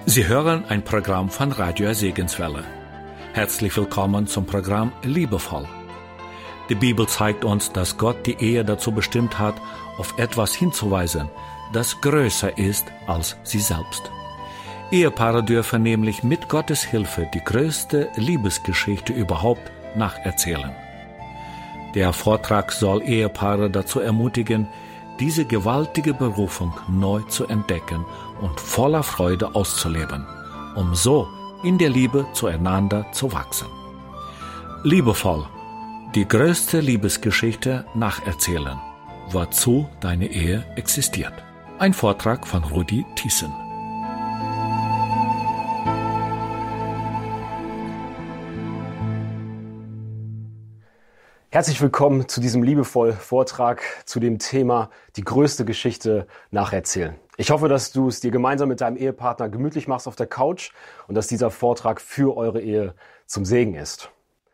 Sie hören ein Programm von Radio Segenswelle. Herzlich willkommen zum Programm Liebevoll. Die Bibel zeigt uns, dass Gott die Ehe dazu bestimmt hat, auf etwas hinzuweisen, das größer ist als sie selbst. Ehepaare dürfen nämlich mit Gottes Hilfe die größte Liebesgeschichte überhaupt nacherzählen. Der Vortrag soll Ehepaare dazu ermutigen, diese gewaltige Berufung neu zu entdecken und voller Freude auszuleben, um so in der Liebe zueinander zu wachsen. Liebevoll, die größte Liebesgeschichte nacherzählen, wozu deine Ehe existiert. Ein Vortrag von Rudi Thiessen. Herzlich willkommen zu diesem Liebevoll-Vortrag zu dem Thema die größte Geschichte nacherzählen. Ich hoffe, dass du es dir gemeinsam mit deinem Ehepartner gemütlich machst auf der Couch und dass dieser Vortrag für eure Ehe zum Segen ist.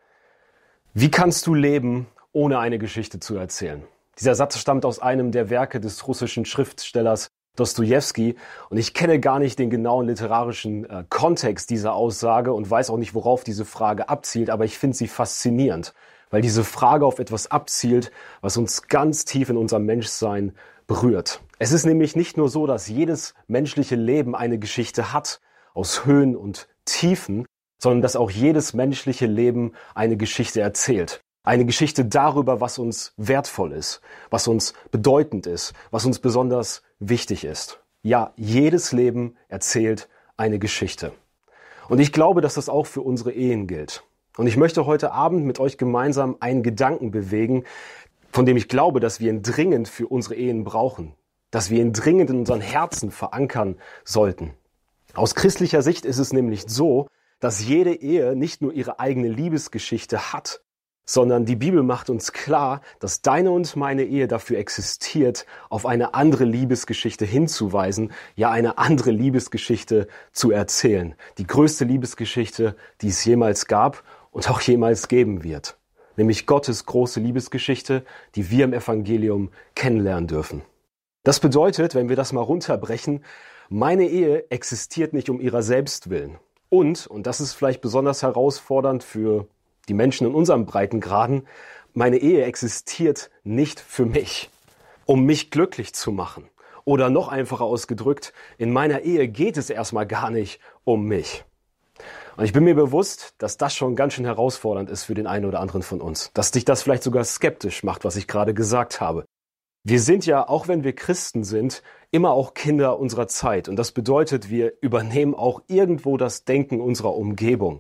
Wie kannst du leben, ohne eine Geschichte zu erzählen? Dieser Satz stammt aus einem der Werke des russischen Schriftstellers Dostojewski und ich kenne gar nicht den genauen literarischen Kontext dieser Aussage und weiß auch nicht, worauf diese Frage abzielt, aber ich finde sie faszinierend, weil diese Frage auf etwas abzielt, was uns ganz tief in unserem Menschsein berührt. Es ist nämlich nicht nur so, dass jedes menschliche Leben eine Geschichte hat, aus Höhen und Tiefen, sondern dass auch jedes menschliche Leben eine Geschichte erzählt. Eine Geschichte darüber, was uns wertvoll ist, was uns bedeutend ist, was uns besonders wichtig ist. Ja, jedes Leben erzählt eine Geschichte. Und ich glaube, dass das auch für unsere Ehen gilt. Und ich möchte heute Abend mit euch gemeinsam einen Gedanken bewegen, von dem ich glaube, dass wir ihn dringend für unsere Ehen brauchen, dass wir ihn dringend in unseren Herzen verankern sollten. Aus christlicher Sicht ist es nämlich so, dass jede Ehe nicht nur ihre eigene Liebesgeschichte hat, sondern die Bibel macht uns klar, dass deine und meine Ehe dafür existiert, auf eine andere Liebesgeschichte hinzuweisen, ja eine andere Liebesgeschichte zu erzählen. Die größte Liebesgeschichte, die es jemals gab und auch jemals geben wird. Nämlich Gottes große Liebesgeschichte, die wir im Evangelium kennenlernen dürfen. Das bedeutet, wenn wir das mal runterbrechen, meine Ehe existiert nicht um ihrer selbst willen. Und das ist vielleicht besonders herausfordernd für die Menschen in unserem Breitengraden, meine Ehe existiert nicht für mich, um mich glücklich zu machen. Oder noch einfacher ausgedrückt, in meiner Ehe geht es erstmal gar nicht um mich. Und ich bin mir bewusst, dass das schon ganz schön herausfordernd ist für den einen oder anderen von uns. Dass dich das vielleicht sogar skeptisch macht, was ich gerade gesagt habe. Wir sind ja, auch wenn wir Christen sind, immer auch Kinder unserer Zeit. Und das bedeutet, wir übernehmen auch irgendwo das Denken unserer Umgebung.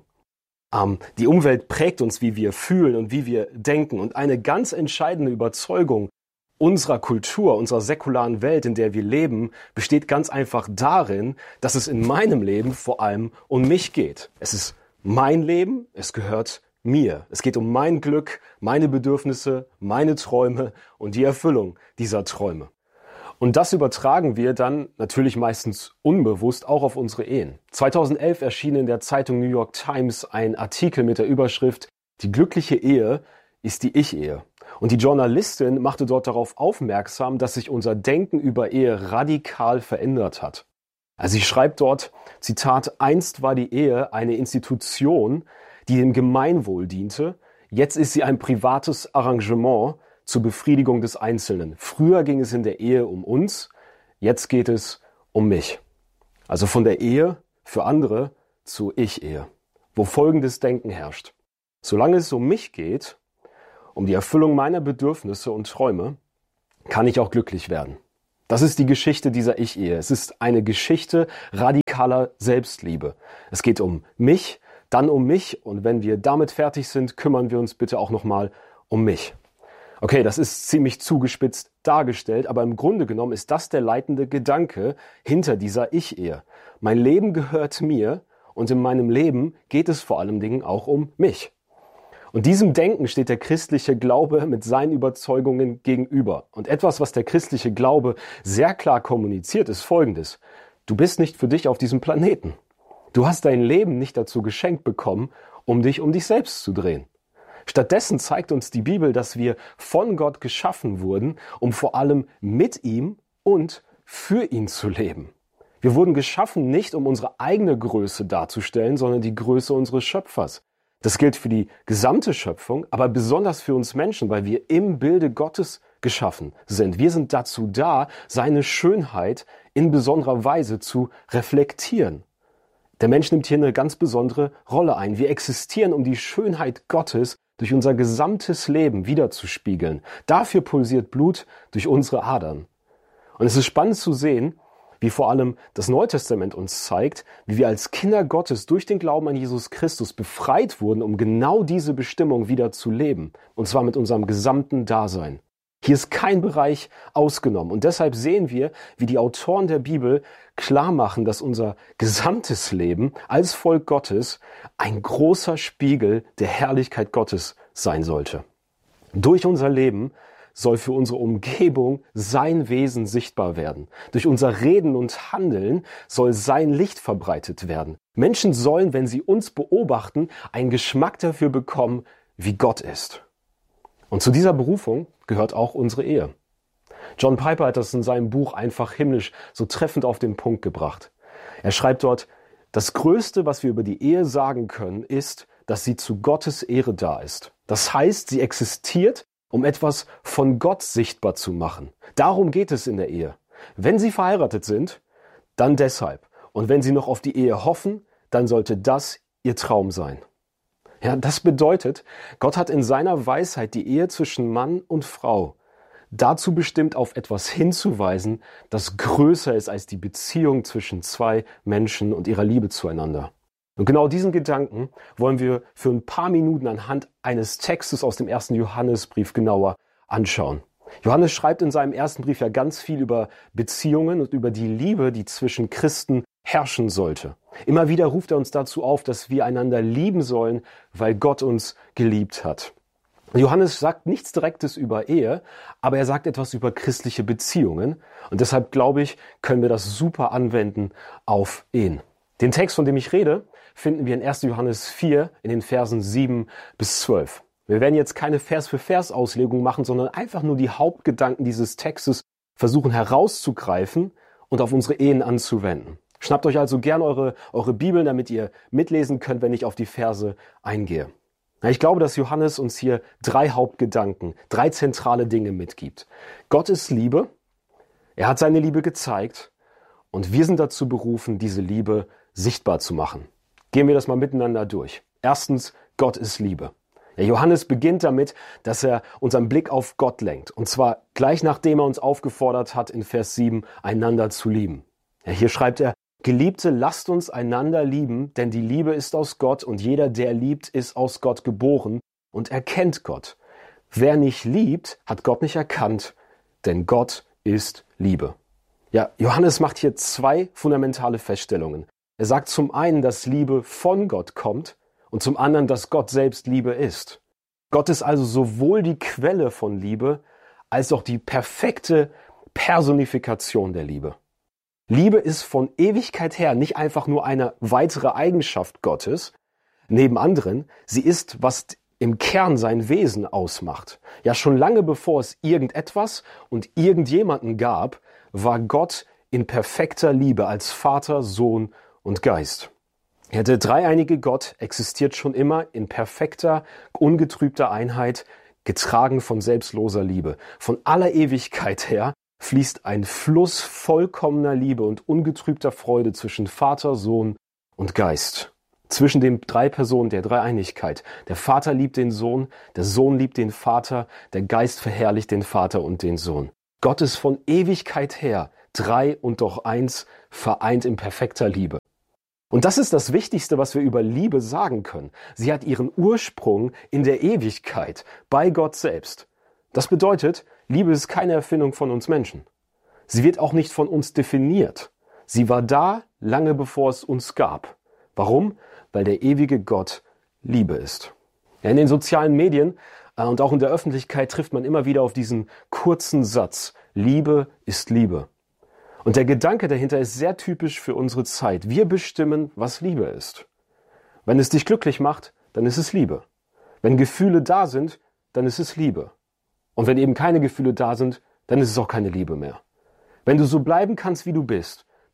Die Umwelt prägt uns, wie wir fühlen und wie wir denken. Und eine ganz entscheidende Überzeugung unserer Kultur, unserer säkularen Welt, in der wir leben, besteht ganz einfach darin, dass es in meinem Leben vor allem um mich geht. Es ist mein Leben, es gehört mir. Es geht um mein Glück, meine Bedürfnisse, meine Träume und die Erfüllung dieser Träume. Und das übertragen wir dann natürlich meistens unbewusst auch auf unsere Ehen. 2011 erschien in der Zeitung New York Times ein Artikel mit der Überschrift „Die glückliche Ehe ist die Ich-Ehe". Und die Journalistin machte dort darauf aufmerksam, dass sich unser Denken über Ehe radikal verändert hat. Also sie schreibt dort, Zitat, „Einst war die Ehe eine Institution, die dem Gemeinwohl diente. Jetzt ist sie ein privates Arrangement zur Befriedigung des Einzelnen. Früher ging es in der Ehe um uns, jetzt geht es um mich." Also von der Ehe für andere zu Ich-Ehe, wo folgendes Denken herrscht. Solange es um mich geht, um die Erfüllung meiner Bedürfnisse und Träume, kann ich auch glücklich werden. Das ist die Geschichte dieser Ich-Ehe. Es ist eine Geschichte radikaler Selbstliebe. Es geht um mich, dann um mich und wenn wir damit fertig sind, kümmern wir uns bitte auch nochmal um mich. Okay, das ist ziemlich zugespitzt dargestellt, aber im Grunde genommen ist das der leitende Gedanke hinter dieser Ich-Ehe. Mein Leben gehört mir und in meinem Leben geht es vor allen Dingen auch um mich. Und diesem Denken steht der christliche Glaube mit seinen Überzeugungen gegenüber. Und etwas, was der christliche Glaube sehr klar kommuniziert, ist Folgendes. Du bist nicht für dich auf diesem Planeten. Du hast dein Leben nicht dazu geschenkt bekommen, um dich selbst zu drehen. Stattdessen zeigt uns die Bibel, dass wir von Gott geschaffen wurden, um vor allem mit ihm und für ihn zu leben. Wir wurden geschaffen, nicht um unsere eigene Größe darzustellen, sondern die Größe unseres Schöpfers. Das gilt für die gesamte Schöpfung, aber besonders für uns Menschen, weil wir im Bilde Gottes geschaffen sind. Wir sind dazu da, seine Schönheit in besonderer Weise zu reflektieren. Der Mensch nimmt hier eine ganz besondere Rolle ein. Wir existieren, um die Schönheit Gottes durch unser gesamtes Leben wiederzuspiegeln. Dafür pulsiert Blut durch unsere Adern. Und es ist spannend zu sehen, wie vor allem das Neue Testament uns zeigt, wie wir als Kinder Gottes durch den Glauben an Jesus Christus befreit wurden, um genau diese Bestimmung wieder zu leben. Und zwar mit unserem gesamten Dasein. Hier ist kein Bereich ausgenommen. Und deshalb sehen wir, wie die Autoren der Bibel klar machen, dass unser gesamtes Leben als Volk Gottes ein großer Spiegel der Herrlichkeit Gottes sein sollte. Durch unser Leben soll für unsere Umgebung sein Wesen sichtbar werden. Durch unser Reden und Handeln soll sein Licht verbreitet werden. Menschen sollen, wenn sie uns beobachten, einen Geschmack dafür bekommen, wie Gott ist. Und zu dieser Berufung gehört auch unsere Ehe. John Piper hat das in seinem Buch Einfach himmlisch so treffend auf den Punkt gebracht. Er schreibt dort, das Größte, was wir über die Ehe sagen können, ist, dass sie zu Gottes Ehre da ist. Das heißt, sie existiert, um etwas von Gott sichtbar zu machen. Darum geht es in der Ehe. Wenn Sie verheiratet sind, dann deshalb. Und wenn Sie noch auf die Ehe hoffen, dann sollte das Ihr Traum sein. Ja, das bedeutet, Gott hat in seiner Weisheit die Ehe zwischen Mann und Frau dazu bestimmt, auf etwas hinzuweisen, das größer ist als die Beziehung zwischen zwei Menschen und ihrer Liebe zueinander. Und genau diesen Gedanken wollen wir für ein paar Minuten anhand eines Textes aus dem 1. Johannesbrief genauer anschauen. Johannes schreibt in seinem ersten Brief ja ganz viel über Beziehungen und über die Liebe, die zwischen Christen herrschen sollte. Immer wieder ruft er uns dazu auf, dass wir einander lieben sollen, weil Gott uns geliebt hat. Johannes sagt nichts Direktes über Ehe, aber er sagt etwas über christliche Beziehungen. Und deshalb, glaube ich, können wir das super anwenden auf Ehen. Den Text, von dem ich rede, finden wir in 1. Johannes 4 in den Versen 7 bis 12. Wir werden jetzt keine Vers-für-Vers-Auslegung machen, sondern einfach nur die Hauptgedanken dieses Textes versuchen herauszugreifen und auf unsere Ehen anzuwenden. Schnappt euch also gern eure Bibeln, damit ihr mitlesen könnt, wenn ich auf die Verse eingehe. Ich glaube, dass Johannes uns hier 3 Hauptgedanken, 3 zentrale Dinge mitgibt. Gott ist Liebe, er hat seine Liebe gezeigt und wir sind dazu berufen, diese Liebe sichtbar zu machen. Gehen wir das mal miteinander durch. Erstens, Gott ist Liebe. Ja, Johannes beginnt damit, dass er unseren Blick auf Gott lenkt. Und zwar gleich nachdem er uns aufgefordert hat, in Vers 7, einander zu lieben. Ja, hier schreibt er, Geliebte, lasst uns einander lieben, denn die Liebe ist aus Gott und jeder, der liebt, ist aus Gott geboren und erkennt Gott. Wer nicht liebt, hat Gott nicht erkannt, denn Gott ist Liebe. Ja, Johannes macht hier 2 fundamentale Feststellungen. Er sagt zum einen, dass Liebe von Gott kommt und zum anderen, dass Gott selbst Liebe ist. Gott ist also sowohl die Quelle von Liebe als auch die perfekte Personifikation der Liebe. Liebe ist von Ewigkeit her nicht einfach nur eine weitere Eigenschaft Gottes, neben anderen, sie ist, was im Kern sein Wesen ausmacht. Ja, schon lange bevor es irgendetwas und irgendjemanden gab, war Gott in perfekter Liebe als Vater, Sohn und Geist. Ja, der dreieinige Gott existiert schon immer in perfekter, ungetrübter Einheit, getragen von selbstloser Liebe. Von aller Ewigkeit her fließt ein Fluss vollkommener Liebe und ungetrübter Freude zwischen Vater, Sohn und Geist. Zwischen den 3 Personen der Dreieinigkeit. Der Vater liebt den Sohn, der Sohn liebt den Vater, der Geist verherrlicht den Vater und den Sohn. Gott ist von Ewigkeit her 3 und doch 1, vereint in perfekter Liebe. Und das ist das Wichtigste, was wir über Liebe sagen können. Sie hat ihren Ursprung in der Ewigkeit, bei Gott selbst. Das bedeutet, Liebe ist keine Erfindung von uns Menschen. Sie wird auch nicht von uns definiert. Sie war da, lange bevor es uns gab. Warum? Weil der ewige Gott Liebe ist. Ja, in den sozialen Medien und auch in der Öffentlichkeit trifft man immer wieder auf diesen kurzen Satz: Liebe ist Liebe. Und der Gedanke dahinter ist sehr typisch für unsere Zeit. Wir bestimmen, was Liebe ist. Wenn es dich glücklich macht, dann ist es Liebe. Wenn Gefühle da sind, dann ist es Liebe. Und wenn eben keine Gefühle da sind, dann ist es auch keine Liebe mehr. Wenn du so bleiben kannst, wie du bist,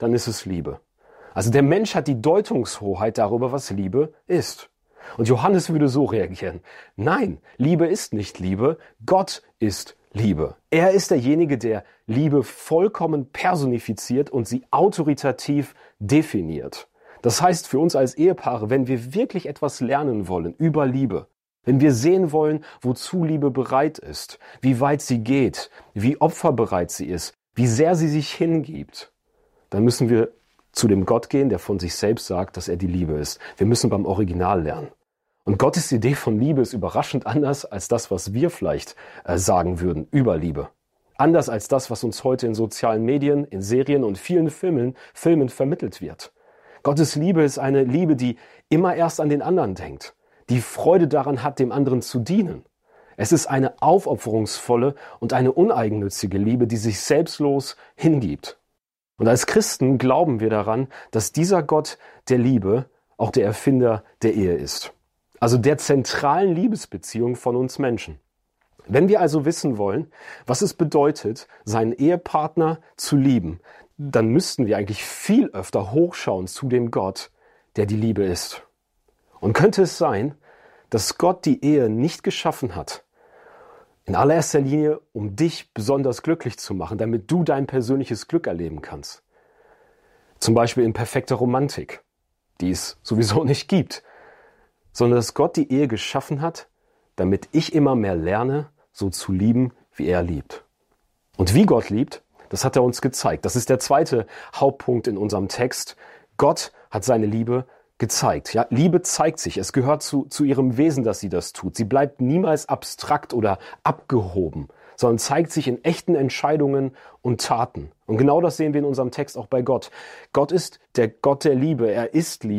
dann ist es Liebe. Also der Mensch hat die Deutungshoheit darüber, was Liebe ist. Und Johannes würde so reagieren: Nein, Liebe ist nicht Liebe, Gott ist Liebe. Er ist derjenige, der Liebe vollkommen personifiziert und sie autoritativ definiert. Das heißt für uns als Ehepaare, wenn wir wirklich etwas lernen wollen über Liebe, wenn wir sehen wollen, wozu Liebe bereit ist, wie weit sie geht, wie opferbereit sie ist, wie sehr sie sich hingibt, dann müssen wir zu dem Gott gehen, der von sich selbst sagt, dass er die Liebe ist. Wir müssen beim Original lernen. Und Gottes Idee von Liebe ist überraschend anders als das, was wir vielleicht sagen würden über Liebe. Anders als das, was uns heute in sozialen Medien, in Serien und vielen Filmen vermittelt wird. Gottes Liebe ist eine Liebe, die immer erst an den anderen denkt, die Freude daran hat, dem anderen zu dienen. Es ist eine aufopferungsvolle und eine uneigennützige Liebe, die sich selbstlos hingibt. Und als Christen glauben wir daran, dass dieser Gott der Liebe auch der Erfinder der Ehe ist. Also der zentralen Liebesbeziehung von uns Menschen. Wenn wir also wissen wollen, was es bedeutet, seinen Ehepartner zu lieben, dann müssten wir eigentlich viel öfter hochschauen zu dem Gott, der die Liebe ist. Und könnte es sein, dass Gott die Ehe nicht geschaffen hat, in allererster Linie, um dich besonders glücklich zu machen, damit du dein persönliches Glück erleben kannst? Zum Beispiel in perfekter Romantik, die es sowieso nicht gibt, sondern dass Gott die Ehe geschaffen hat, damit ich immer mehr lerne, so zu lieben, wie er liebt. Und wie Gott liebt, das hat er uns gezeigt. Das ist der zweite Hauptpunkt in unserem Text. Gott hat seine Liebe gezeigt. Ja, Liebe zeigt sich. Es gehört zu ihrem Wesen, dass sie das tut. Sie bleibt niemals abstrakt oder abgehoben, sondern zeigt sich in echten Entscheidungen und Taten. Und genau das sehen wir in unserem Text auch bei Gott. Gott ist der Gott der Liebe. Er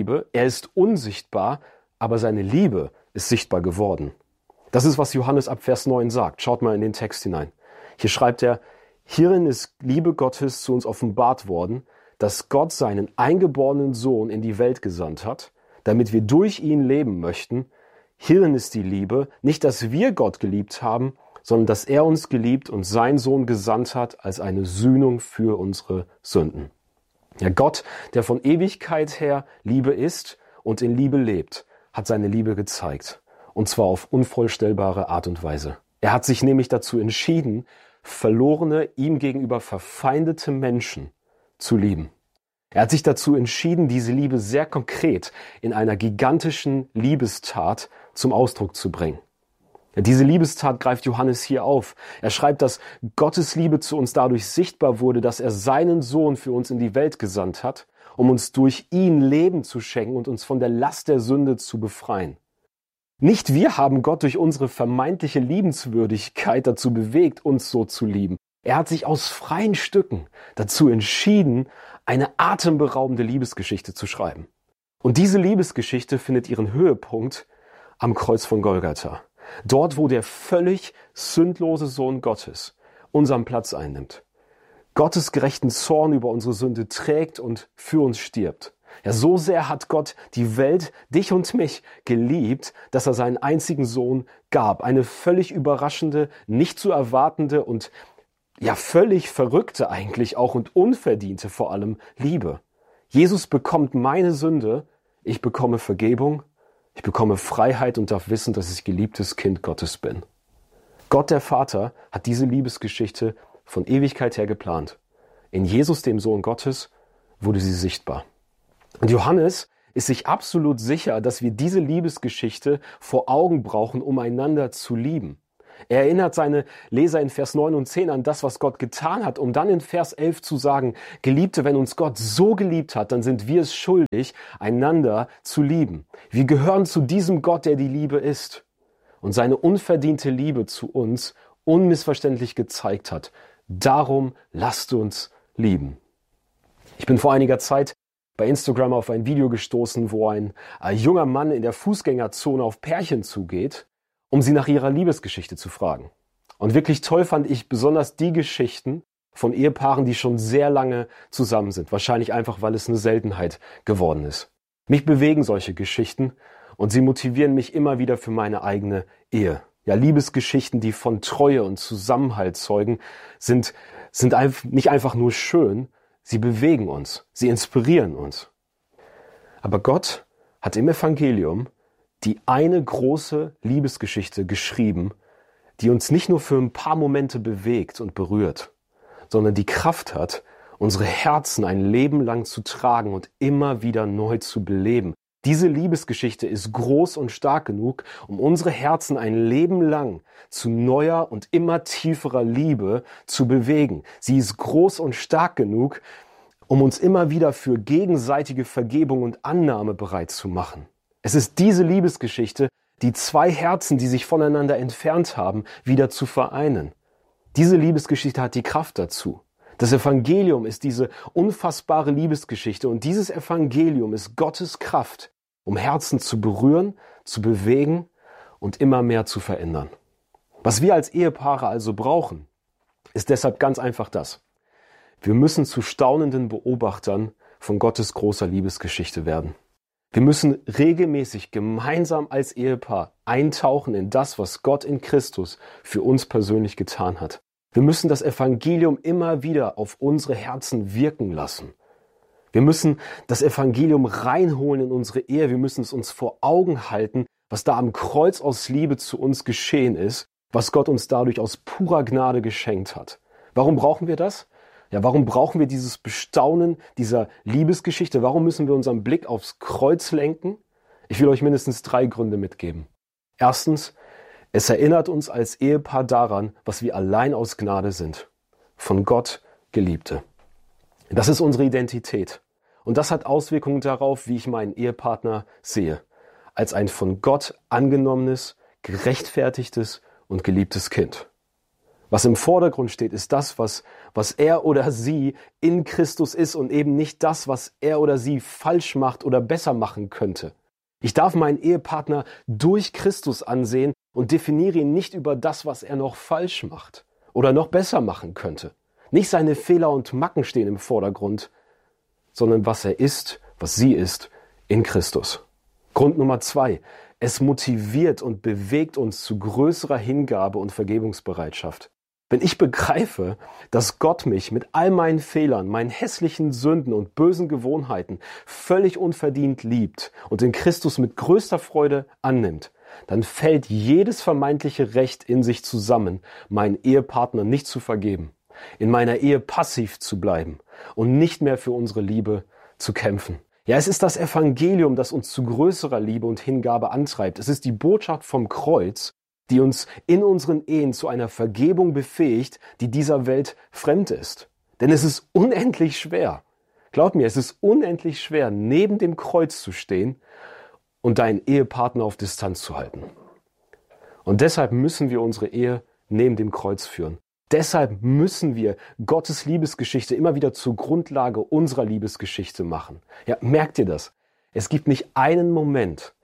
ist unsichtbar, aber seine Liebe ist sichtbar geworden. Das ist, was Johannes ab Vers 9 sagt. Schaut mal in den Text hinein. Hier schreibt er: Hierin ist Liebe Gottes zu uns offenbart worden, dass Gott seinen eingeborenen Sohn in die Welt gesandt hat, damit wir durch ihn leben möchten. Hierin ist die Liebe, nicht, dass wir Gott geliebt haben, sondern dass er uns geliebt und seinen Sohn gesandt hat als eine Sühnung für unsere Sünden. Ja, Gott, der von Ewigkeit her Liebe ist und in Liebe lebt, hat seine Liebe gezeigt. Und zwar auf unvorstellbare Art und Weise. Er hat sich nämlich dazu entschieden, verlorene, ihm gegenüber verfeindete Menschen zu lieben. Er hat sich dazu entschieden, diese Liebe sehr konkret in einer gigantischen Liebestat zum Ausdruck zu bringen. Diese Liebestat greift Johannes hier auf. Er schreibt, dass Gottes Liebe zu uns dadurch sichtbar wurde, dass er seinen Sohn für uns in die Welt gesandt hat, um uns durch ihn Leben zu schenken und uns von der Last der Sünde zu befreien. Nicht wir haben Gott durch unsere vermeintliche Liebenswürdigkeit dazu bewegt, uns so zu lieben. Er hat sich aus freien Stücken dazu entschieden, eine atemberaubende Liebesgeschichte zu schreiben. Und diese Liebesgeschichte findet ihren Höhepunkt am Kreuz von Golgatha. Dort, wo der völlig sündlose Sohn Gottes unseren Platz einnimmt. Gottes gerechten Zorn über unsere Sünde trägt und für uns stirbt. Ja, so sehr hat Gott die Welt, dich und mich, geliebt, dass er seinen einzigen Sohn gab. Eine völlig überraschende, nicht zu erwartende und ja völlig verrückte eigentlich auch und unverdiente vor allem Liebe. Jesus bekommt meine Sünde, ich bekomme Vergebung, ich bekomme Freiheit und darf wissen, dass ich geliebtes Kind Gottes bin. Gott der Vater hat diese Liebesgeschichte von Ewigkeit her geplant. In Jesus, dem Sohn Gottes, wurde sie sichtbar. Und Johannes ist sich absolut sicher, dass wir diese Liebesgeschichte vor Augen brauchen, um einander zu lieben. Er erinnert seine Leser in Vers 9 und 10 an das, was Gott getan hat, um dann in Vers 11 zu sagen: Geliebte, wenn uns Gott so geliebt hat, dann sind wir es schuldig, einander zu lieben. Wir gehören zu diesem Gott, der die Liebe ist und seine unverdiente Liebe zu uns unmissverständlich gezeigt hat. Darum lasst uns lieben. Ich bin vor einiger Zeit bei Instagram auf ein Video gestoßen, wo ein junger Mann in der Fußgängerzone auf Pärchen zugeht, um sie nach ihrer Liebesgeschichte zu fragen. Und wirklich toll fand ich besonders die Geschichten von Ehepaaren, die schon sehr lange zusammen sind. Wahrscheinlich einfach, weil es eine Seltenheit geworden ist. Mich bewegen solche Geschichten und sie motivieren mich immer wieder für meine eigene Ehe. Ja, Liebesgeschichten, die von Treue und Zusammenhalt zeugen, sind nicht einfach nur schön, sie bewegen uns, sie inspirieren uns. Aber Gott hat im Evangelium die eine große Liebesgeschichte geschrieben, die uns nicht nur für ein paar Momente bewegt und berührt, sondern die Kraft hat, unsere Herzen ein Leben lang zu tragen und immer wieder neu zu beleben. Diese Liebesgeschichte ist groß und stark genug, um unsere Herzen ein Leben lang zu neuer und immer tieferer Liebe zu bewegen. Sie ist groß und stark genug, um uns immer wieder für gegenseitige Vergebung und Annahme bereit zu machen. Es ist diese Liebesgeschichte, die zwei Herzen, die sich voneinander entfernt haben, wieder zu vereinen. Diese Liebesgeschichte hat die Kraft dazu. Das Evangelium ist diese unfassbare Liebesgeschichte und dieses Evangelium ist Gottes Kraft, um Herzen zu berühren, zu bewegen und immer mehr zu verändern. Was wir als Ehepaare also brauchen, ist deshalb ganz einfach das. Wir müssen zu staunenden Beobachtern von Gottes großer Liebesgeschichte werden. Wir müssen regelmäßig gemeinsam als Ehepaar eintauchen in das, was Gott in Christus für uns persönlich getan hat. Wir müssen das Evangelium immer wieder auf unsere Herzen wirken lassen. Wir müssen das Evangelium reinholen in unsere Ehe. Wir müssen es uns vor Augen halten, was da am Kreuz aus Liebe zu uns geschehen ist, was Gott uns dadurch aus purer Gnade geschenkt hat. Warum brauchen wir das? Ja, warum brauchen wir dieses Bestaunen dieser Liebesgeschichte? Warum müssen wir unseren Blick aufs Kreuz lenken? Ich will euch mindestens 3 Gründe mitgeben. Erstens, es erinnert uns als Ehepaar daran, was wir allein aus Gnade sind. Von Gott Geliebte. Das ist unsere Identität. Und das hat Auswirkungen darauf, wie ich meinen Ehepartner sehe. Als ein von Gott angenommenes, gerechtfertigtes und geliebtes Kind. Was im Vordergrund steht, ist das, was er oder sie in Christus ist und eben nicht das, was er oder sie falsch macht oder besser machen könnte. Ich darf meinen Ehepartner durch Christus ansehen und definiere ihn nicht über das, was er noch falsch macht oder noch besser machen könnte. Nicht seine Fehler und Macken stehen im Vordergrund, sondern was er ist, was sie ist in Christus. Grund Nummer 2. Es motiviert und bewegt uns zu größerer Hingabe und Vergebungsbereitschaft. Wenn ich begreife, dass Gott mich mit all meinen Fehlern, meinen hässlichen Sünden und bösen Gewohnheiten völlig unverdient liebt und in Christus mit größter Freude annimmt, dann fällt jedes vermeintliche Recht in sich zusammen, meinen Ehepartner nicht zu vergeben, in meiner Ehe passiv zu bleiben und nicht mehr für unsere Liebe zu kämpfen. Ja, es ist das Evangelium, das uns zu größerer Liebe und Hingabe antreibt. Es ist die Botschaft vom Kreuz, die uns in unseren Ehen zu einer Vergebung befähigt, die dieser Welt fremd ist. Denn es ist unendlich schwer. Glaub mir, es ist unendlich schwer, neben dem Kreuz zu stehen und deinen Ehepartner auf Distanz zu halten. Und deshalb müssen wir unsere Ehe neben dem Kreuz führen. Deshalb müssen wir Gottes Liebesgeschichte immer wieder zur Grundlage unserer Liebesgeschichte machen. Ja, merkt ihr das? Es gibt nicht einen Moment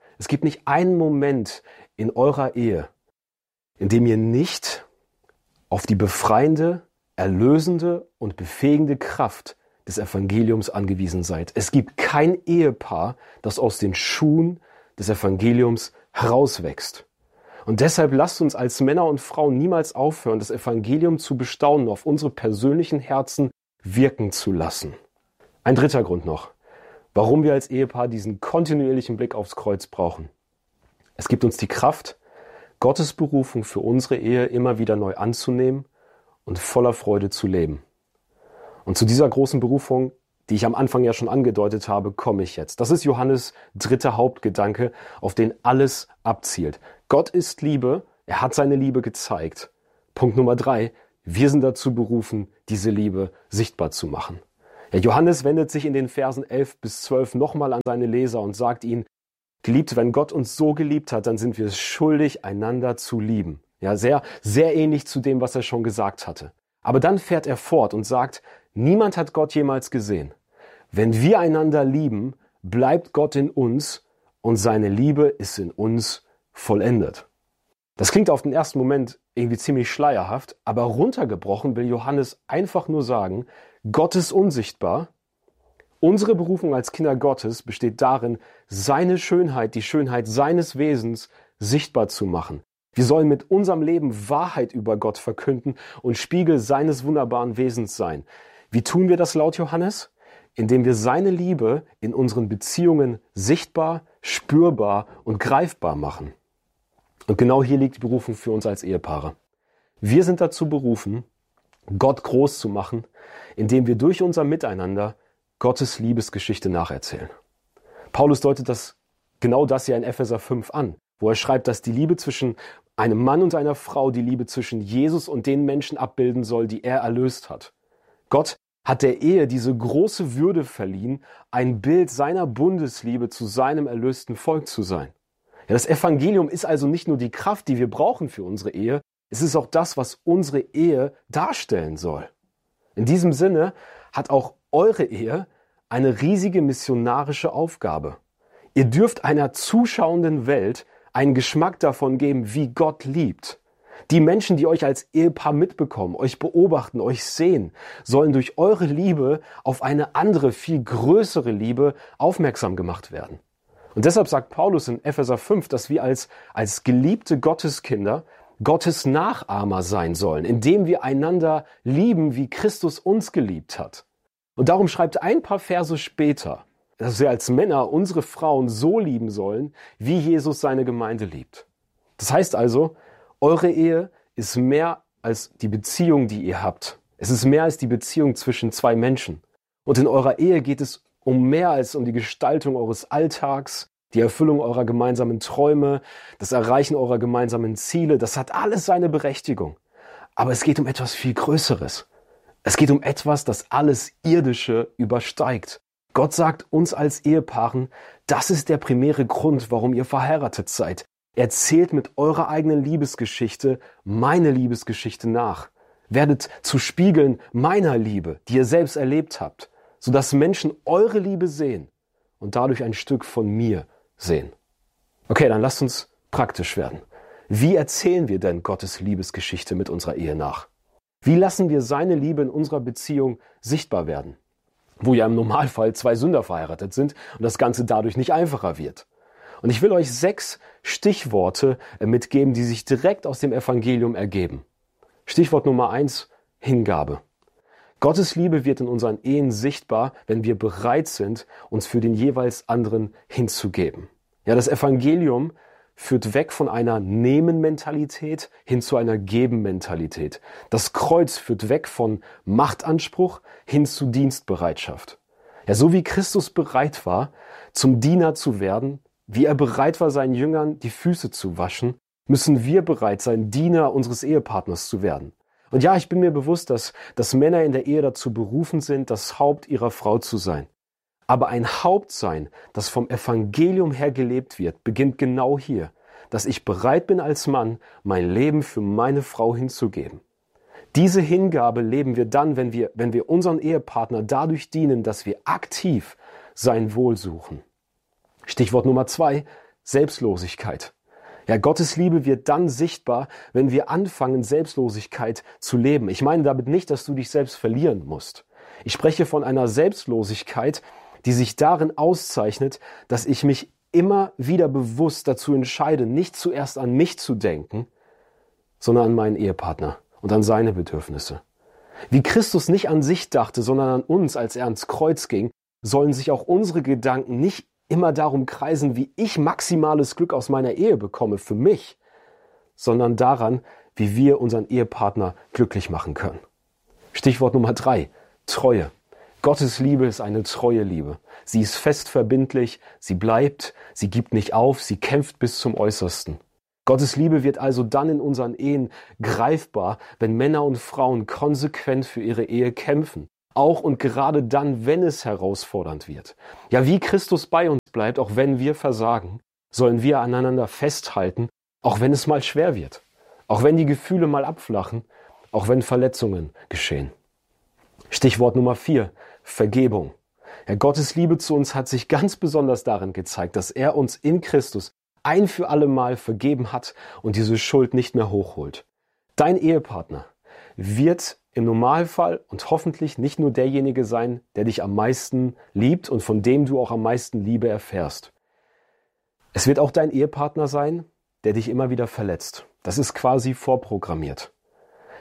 in eurer Ehe, in dem ihr nicht auf die befreiende, erlösende und befähigende Kraft des Evangeliums angewiesen seid. Es gibt kein Ehepaar, das aus den Schuhen des Evangeliums herauswächst. Und deshalb lasst uns als Männer und Frauen niemals aufhören, das Evangelium zu bestaunen, auf unsere persönlichen Herzen wirken zu lassen. Ein 3. Grund noch, warum wir als Ehepaar diesen kontinuierlichen Blick aufs Kreuz brauchen. Es gibt uns die Kraft, Gottes Berufung für unsere Ehe immer wieder neu anzunehmen und voller Freude zu leben. Und zu dieser großen Berufung, die ich am Anfang ja schon angedeutet habe, komme ich jetzt. Das ist Johannes 3. Hauptgedanke, auf den alles abzielt. Gott ist Liebe, er hat seine Liebe gezeigt. Punkt Nummer 3, wir sind dazu berufen, diese Liebe sichtbar zu machen. Ja, Johannes wendet sich in den Versen 11 bis 12 nochmal an seine Leser und sagt ihnen, Geliebte, wenn Gott uns so geliebt hat, dann sind wir es schuldig, einander zu lieben. Ja, sehr, sehr ähnlich zu dem, was er schon gesagt hatte. Aber dann fährt er fort und sagt, niemand hat Gott jemals gesehen. Wenn wir einander lieben, bleibt Gott in uns und seine Liebe ist in uns vollendet. Das klingt auf den ersten Moment irgendwie ziemlich schleierhaft, aber runtergebrochen will Johannes einfach nur sagen, Gott ist unsichtbar. Unsere Berufung als Kinder Gottes besteht darin, seine Schönheit, die Schönheit seines Wesens sichtbar zu machen. Wir sollen mit unserem Leben Wahrheit über Gott verkünden und Spiegel seines wunderbaren Wesens sein. Wie tun wir das laut Johannes? Indem wir seine Liebe in unseren Beziehungen sichtbar, spürbar und greifbar machen. Und genau hier liegt die Berufung für uns als Ehepaare. Wir sind dazu berufen, Gott groß zu machen, indem wir durch unser Miteinander Gottes Liebesgeschichte nacherzählen. Paulus deutet genau das ja in Epheser 5 an, wo er schreibt, dass die Liebe zwischen einem Mann und einer Frau die Liebe zwischen Jesus und den Menschen abbilden soll, die er erlöst hat. Gott hat der Ehe diese große Würde verliehen, ein Bild seiner Bundesliebe zu seinem erlösten Volk zu sein. Ja, das Evangelium ist also nicht nur die Kraft, die wir brauchen für unsere Ehe, es ist auch das, was unsere Ehe darstellen soll. In diesem Sinne hat auch eure Ehe eine riesige missionarische Aufgabe. Ihr dürft einer zuschauenden Welt einen Geschmack davon geben, wie Gott liebt. Die Menschen, die euch als Ehepaar mitbekommen, euch beobachten, euch sehen, sollen durch eure Liebe auf eine andere, viel größere Liebe aufmerksam gemacht werden. Und deshalb sagt Paulus in Epheser 5, dass wir als geliebte Gotteskinder Gottes Nachahmer sein sollen, indem wir einander lieben, wie Christus uns geliebt hat. Und darum schreibt ein paar Verse später, dass wir als Männer unsere Frauen so lieben sollen, wie Jesus seine Gemeinde liebt. Das heißt also, eure Ehe ist mehr als die Beziehung, die ihr habt. Es ist mehr als die Beziehung zwischen zwei Menschen. Und in eurer Ehe geht es um mehr als um die Gestaltung eures Alltags, die Erfüllung eurer gemeinsamen Träume, das Erreichen eurer gemeinsamen Ziele. Das hat alles seine Berechtigung. Aber es geht um etwas viel Größeres. Es geht um etwas, das alles Irdische übersteigt. Gott sagt uns als Ehepaaren, das ist der primäre Grund, warum ihr verheiratet seid. Erzählt mit eurer eigenen Liebesgeschichte meine Liebesgeschichte nach. Werdet zu Spiegeln meiner Liebe, die ihr selbst erlebt habt, sodass Menschen eure Liebe sehen und dadurch ein Stück von mir sehen. Okay, dann lasst uns praktisch werden. Wie erzählen wir denn Gottes Liebesgeschichte mit unserer Ehe nach? Wie lassen wir seine Liebe in unserer Beziehung sichtbar werden? Wo ja im Normalfall zwei Sünder verheiratet sind und das Ganze dadurch nicht einfacher wird. Und ich will euch 6 Stichworte mitgeben, die sich direkt aus dem Evangelium ergeben. Stichwort Nummer 1, Hingabe. Gottes Liebe wird in unseren Ehen sichtbar, wenn wir bereit sind, uns für den jeweils anderen hinzugeben. Ja, das Evangelium führt weg von einer Nehmen-Mentalität hin zu einer Geben-Mentalität. Das Kreuz führt weg von Machtanspruch hin zu Dienstbereitschaft. Ja, so wie Christus bereit war, zum Diener zu werden, wie er bereit war, seinen Jüngern die Füße zu waschen, müssen wir bereit sein, Diener unseres Ehepartners zu werden. Und ja, ich bin mir bewusst, dass Männer in der Ehe dazu berufen sind, das Haupt ihrer Frau zu sein. Aber ein Hauptsein, das vom Evangelium her gelebt wird, beginnt genau hier, dass ich bereit bin als Mann, mein Leben für meine Frau hinzugeben. Diese Hingabe leben wir dann, wenn wir unseren Ehepartner dadurch dienen, dass wir aktiv sein Wohl suchen. Stichwort Nummer 2, Selbstlosigkeit. Ja, Gottes Liebe wird dann sichtbar, wenn wir anfangen, Selbstlosigkeit zu leben. Ich meine damit nicht, dass du dich selbst verlieren musst. Ich spreche von einer Selbstlosigkeit, die sich darin auszeichnet, dass ich mich immer wieder bewusst dazu entscheide, nicht zuerst an mich zu denken, sondern an meinen Ehepartner und an seine Bedürfnisse. Wie Christus nicht an sich dachte, sondern an uns, als er ans Kreuz ging, sollen sich auch unsere Gedanken nicht immer darum kreisen, wie ich maximales Glück aus meiner Ehe bekomme für mich, sondern daran, wie wir unseren Ehepartner glücklich machen können. Stichwort Nummer 3, Treue. Gottes Liebe ist eine treue Liebe. Sie ist fest verbindlich, sie bleibt, sie gibt nicht auf, sie kämpft bis zum Äußersten. Gottes Liebe wird also dann in unseren Ehen greifbar, wenn Männer und Frauen konsequent für ihre Ehe kämpfen. Auch und gerade dann, wenn es herausfordernd wird. Ja, wie Christus bei uns bleibt, auch wenn wir versagen, sollen wir aneinander festhalten, auch wenn es mal schwer wird. Auch wenn die Gefühle mal abflachen, auch wenn Verletzungen geschehen. Stichwort Nummer 4, Vergebung. Ja, Gottes Liebe zu uns hat sich ganz besonders darin gezeigt, dass er uns in Christus ein für alle Mal vergeben hat und diese Schuld nicht mehr hochholt. Dein Ehepartner wird im Normalfall und hoffentlich nicht nur derjenige sein, der dich am meisten liebt und von dem du auch am meisten Liebe erfährst. Es wird auch dein Ehepartner sein, der dich immer wieder verletzt. Das ist quasi vorprogrammiert.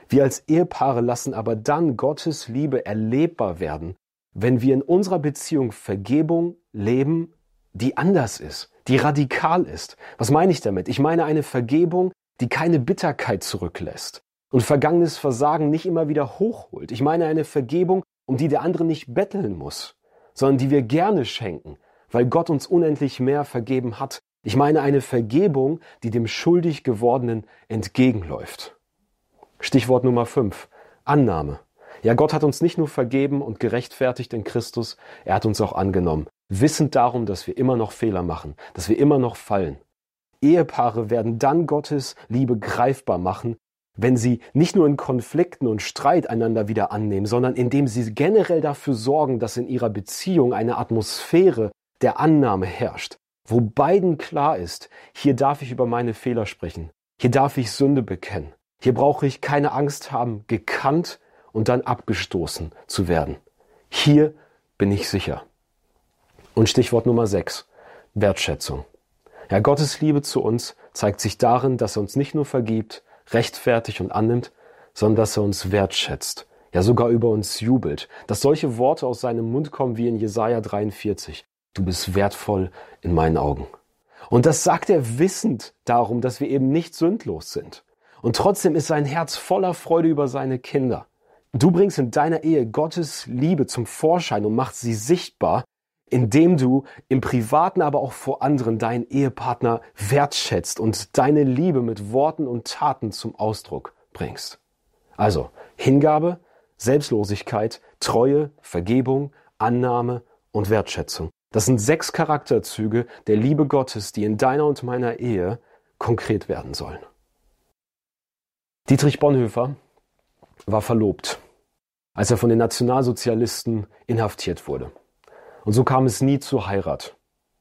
Wir als Ehepaare lassen aber dann Gottes Liebe erlebbar werden, wenn wir in unserer Beziehung Vergebung leben, die anders ist, die radikal ist. Was meine ich damit? Ich meine eine Vergebung, die keine Bitterkeit zurücklässt und vergangenes Versagen nicht immer wieder hochholt. Ich meine eine Vergebung, um die der andere nicht betteln muss, sondern die wir gerne schenken, weil Gott uns unendlich mehr vergeben hat. Ich meine eine Vergebung, die dem schuldig Gewordenen entgegenläuft. Stichwort Nummer 5, Annahme. Ja, Gott hat uns nicht nur vergeben und gerechtfertigt in Christus, er hat uns auch angenommen, wissend darum, dass wir immer noch Fehler machen, dass wir immer noch fallen. Ehepaare werden dann Gottes Liebe greifbar machen, wenn sie nicht nur in Konflikten und Streit einander wieder annehmen, sondern indem sie generell dafür sorgen, dass in ihrer Beziehung eine Atmosphäre der Annahme herrscht, wo beiden klar ist, hier darf ich über meine Fehler sprechen, hier darf ich Sünde bekennen, hier brauche ich keine Angst haben, gekannt und dann abgestoßen zu werden. Hier bin ich sicher. Und Stichwort Nummer 6, Wertschätzung. Ja, Gottes Liebe zu uns zeigt sich darin, dass er uns nicht nur vergibt, rechtfertigt und annimmt, sondern dass er uns wertschätzt, ja sogar über uns jubelt, dass solche Worte aus seinem Mund kommen wie in Jesaja 43. Du bist wertvoll in meinen Augen. Und das sagt er wissend darum, dass wir eben nicht sündlos sind. Und trotzdem ist sein Herz voller Freude über seine Kinder. Du bringst in deiner Ehe Gottes Liebe zum Vorschein und machst sie sichtbar, indem du im Privaten, aber auch vor anderen deinen Ehepartner wertschätzt und deine Liebe mit Worten und Taten zum Ausdruck bringst. Also Hingabe, Selbstlosigkeit, Treue, Vergebung, Annahme und Wertschätzung. Das sind 6 Charakterzüge der Liebe Gottes, die in deiner und meiner Ehe konkret werden sollen. Dietrich Bonhoeffer war verlobt, als er von den Nationalsozialisten inhaftiert wurde. Und so kam es nie zur Heirat.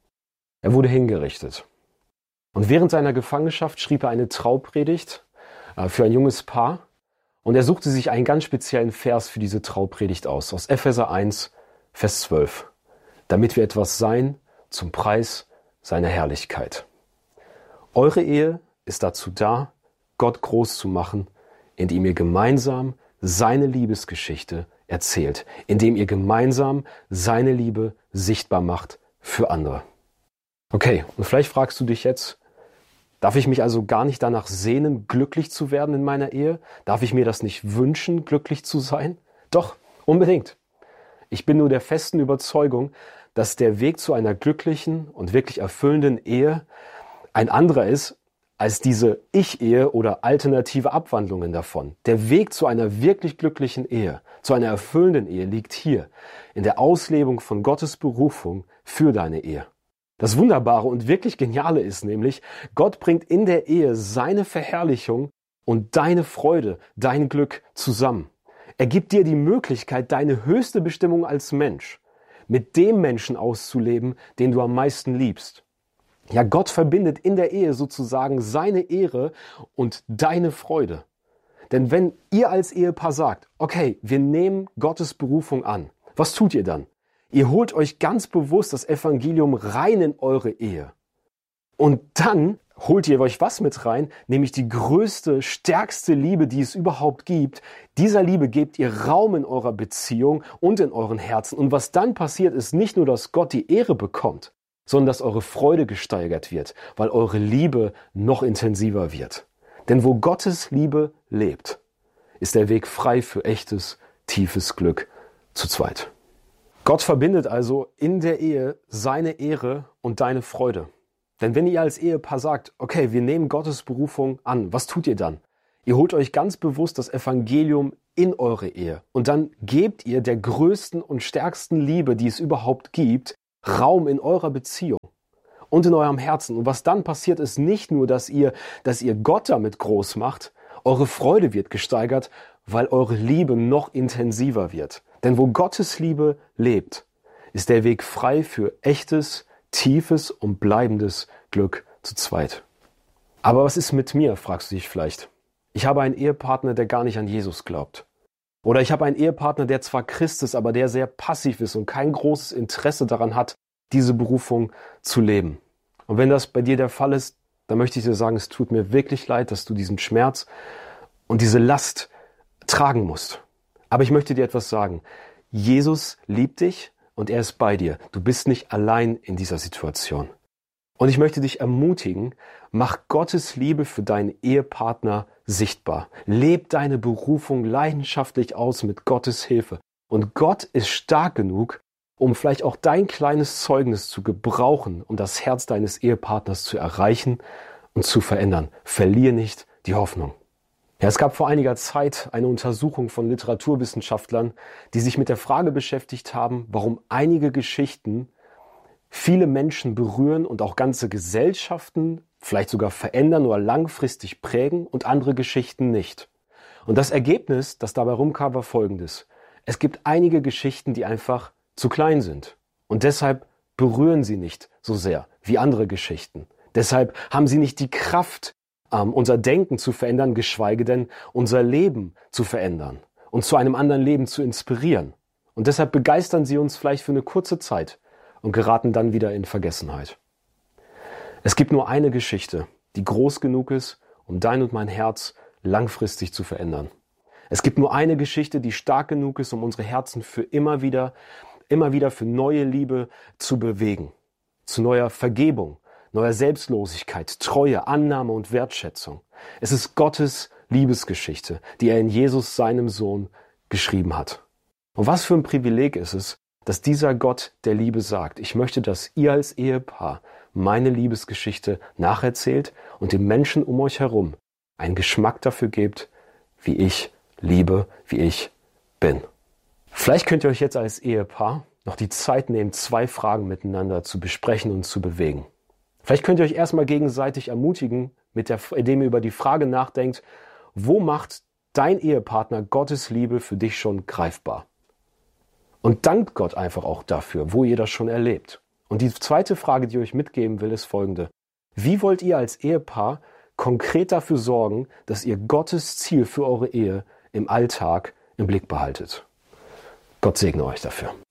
Er wurde hingerichtet. Und während seiner Gefangenschaft schrieb er eine Traupredigt für ein junges Paar. Und er suchte sich einen ganz speziellen Vers für diese Traupredigt aus Epheser 1, Vers 12. Damit wir etwas sein zum Preis seiner Herrlichkeit. Eure Ehe ist dazu da, Gott groß zu machen, indem ihr gemeinsam seine Liebesgeschichte erzählt, indem ihr gemeinsam seine Liebe sichtbar macht für andere. Okay, und vielleicht fragst du dich jetzt, darf ich mich also gar nicht danach sehnen, glücklich zu werden in meiner Ehe? Darf ich mir das nicht wünschen, glücklich zu sein? Doch, unbedingt. Ich bin nur der festen Überzeugung, dass der Weg zu einer glücklichen und wirklich erfüllenden Ehe ein anderer ist, als diese Ich-Ehe oder alternative Abwandlungen davon. Der Weg zu einer wirklich glücklichen Ehe, zu einer erfüllenden Ehe liegt hier, in der Auslebung von Gottes Berufung für deine Ehe. Das Wunderbare und wirklich Geniale ist nämlich, Gott bringt in der Ehe seine Verherrlichung und deine Freude, dein Glück zusammen. Er gibt dir die Möglichkeit, deine höchste Bestimmung als Mensch mit dem Menschen auszuleben, den du am meisten liebst. Ja, Gott verbindet in der Ehe sozusagen seine Ehre und deine Freude. Denn wenn ihr als Ehepaar sagt, okay, wir nehmen Gottes Berufung an, was tut ihr dann? Ihr holt euch ganz bewusst das Evangelium rein in eure Ehe. Und dann holt ihr euch was mit rein? Nämlich die größte, stärkste Liebe, die es überhaupt gibt. Dieser Liebe gebt ihr Raum in eurer Beziehung und in euren Herzen. Und was dann passiert, ist nicht nur, dass Gott die Ehre bekommt, sondern dass eure Freude gesteigert wird, weil eure Liebe noch intensiver wird. Denn wo Gottes Liebe lebt, ist der Weg frei für echtes, tiefes Glück zu zweit. Gott verbindet also in der Ehe seine Ehre und deine Freude. Denn wenn ihr als Ehepaar sagt, okay, wir nehmen Gottes Berufung an, was tut ihr dann? Ihr holt euch ganz bewusst das Evangelium in eure Ehe und dann gebt ihr der größten und stärksten Liebe, die es überhaupt gibt, Raum in eurer Beziehung und in eurem Herzen. Und was dann passiert, ist nicht nur, dass ihr Gott damit groß macht, eure Freude wird gesteigert, weil eure Liebe noch intensiver wird. Denn wo Gottes Liebe lebt, ist der Weg frei für echtes, tiefes und bleibendes Glück zu zweit. Aber was ist mit mir, fragst du dich vielleicht. Ich habe einen Ehepartner, der gar nicht an Jesus glaubt. Oder ich habe einen Ehepartner, der zwar Christ ist, aber der sehr passiv ist und kein großes Interesse daran hat, diese Berufung zu leben. Und wenn das bei dir der Fall ist, dann möchte ich dir sagen, es tut mir wirklich leid, dass du diesen Schmerz und diese Last tragen musst. Aber ich möchte dir etwas sagen. Jesus liebt dich und er ist bei dir. Du bist nicht allein in dieser Situation. Und ich möchte dich ermutigen, mach Gottes Liebe für deinen Ehepartner sichtbar. Leb deine Berufung leidenschaftlich aus mit Gottes Hilfe. Und Gott ist stark genug, um vielleicht auch dein kleines Zeugnis zu gebrauchen, um das Herz deines Ehepartners zu erreichen und zu verändern. Verlier nicht die Hoffnung. Ja, es gab vor einiger Zeit eine Untersuchung von Literaturwissenschaftlern, die sich mit der Frage beschäftigt haben, warum einige Geschichten viele Menschen berühren und auch ganze Gesellschaften vielleicht sogar verändern oder langfristig prägen und andere Geschichten nicht. Und das Ergebnis, das dabei rumkam, war folgendes. Es gibt einige Geschichten, die einfach zu klein sind. Und deshalb berühren sie nicht so sehr wie andere Geschichten. Deshalb haben sie nicht die Kraft, unser Denken zu verändern, geschweige denn unser Leben zu verändern und zu einem anderen Leben zu inspirieren. Und deshalb begeistern sie uns vielleicht für eine kurze Zeit und geraten dann wieder in Vergessenheit. Es gibt nur eine Geschichte, die groß genug ist, um dein und mein Herz langfristig zu verändern. Es gibt nur eine Geschichte, die stark genug ist, um unsere Herzen für immer wieder für neue Liebe zu bewegen, zu neuer Vergebung, neuer Selbstlosigkeit, Treue, Annahme und Wertschätzung. Es ist Gottes Liebesgeschichte, die er in Jesus, seinem Sohn, geschrieben hat. Und was für ein Privileg ist es, dass dieser Gott der Liebe sagt, ich möchte, dass ihr als Ehepaar meine Liebesgeschichte nacherzählt und den Menschen um euch herum einen Geschmack dafür gebt, wie ich liebe, wie ich bin. Vielleicht könnt ihr euch jetzt als Ehepaar noch die Zeit nehmen, 2 Fragen miteinander zu besprechen und zu bewegen. Vielleicht könnt ihr euch erstmal gegenseitig ermutigen, indem ihr über die Frage nachdenkt, wo macht dein Ehepartner Gottes Liebe für dich schon greifbar? Und dankt Gott einfach auch dafür, wo ihr das schon erlebt. Und die zweite Frage, die ich euch mitgeben will, ist folgende. Wie wollt ihr als Ehepaar konkret dafür sorgen, dass ihr Gottes Ziel für eure Ehe im Alltag im Blick behaltet? Gott segne euch dafür.